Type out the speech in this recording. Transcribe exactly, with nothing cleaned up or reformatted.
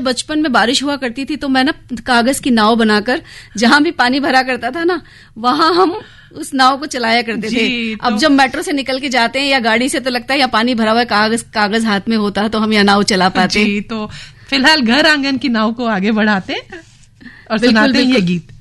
जब बचपन में बारिश हुआ करती थी तो मैं ना कागज की नाव बनाकर जहां भी पानी भरा करता था ना वहां हम उस नाव को चलाया करते थे। तो अब जब मेट्रो से निकल के जाते हैं या गाड़ी से तो लगता है या पानी भरा हुआ है, कागज कागज हाथ में होता है तो हम या नाव चला पाते। जी, तो फिलहाल घर आंगन की नाव को आगे बढ़ाते और सुनाते हैं ये गीत।